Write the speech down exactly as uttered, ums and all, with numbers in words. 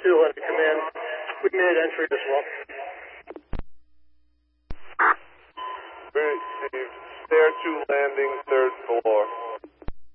two, let me come in. We made entry as well. We received stair two landing